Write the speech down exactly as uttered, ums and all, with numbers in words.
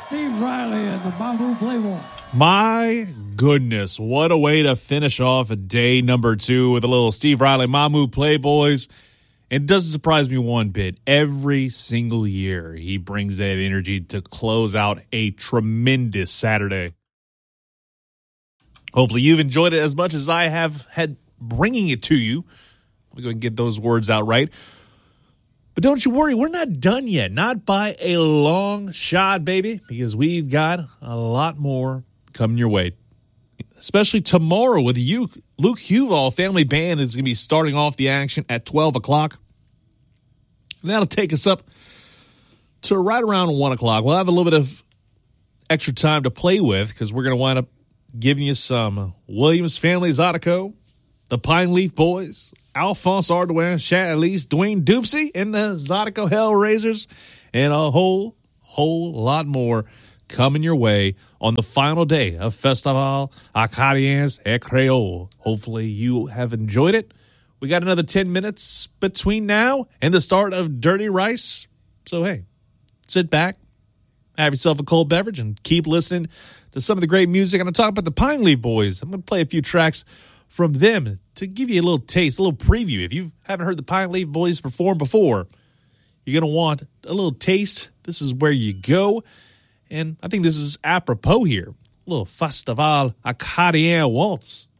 Steve Riley and the Mamou Playboy. My goodness, what a way to finish off a day number two with a little Steve Riley, Mamou Playboys. And it doesn't surprise me one bit. Every single year, he brings that energy to close out a tremendous Saturday. Hopefully you've enjoyed it as much as I have had bringing it to you. We'll go and get those words out right. But don't you worry, we're not done yet. Not by a long shot, baby, because we've got a lot more coming your way. Especially tomorrow with you, Luke Huval Family Band is going to be starting off the action at twelve o'clock. And that'll take us up to right around one o'clock. We'll have a little bit of extra time to play with because we're going to wind up giving you some Williams Family Zydeco, the Pine Leaf Boys, Alphonse Ardoin, Chad Elise, Dwayne Doopsy, and the Zydeco Hellraisers, and a whole, whole lot more coming your way on the final day of Festival Acadiens et Creole. Hopefully you have enjoyed it. We got another ten minutes between now and the start of Dirty Rice. So, hey, sit back, have yourself a cold beverage, and keep listening to some of the great music. I'm going to talk about the Pine Leaf Boys. I'm going to play a few tracks from them to give you a little taste, a little preview. If you haven't heard the Pine Leaf Boys perform before, you're going to want a little taste. This is where you go. And I think this is apropos here. A little Festival Acadien waltz.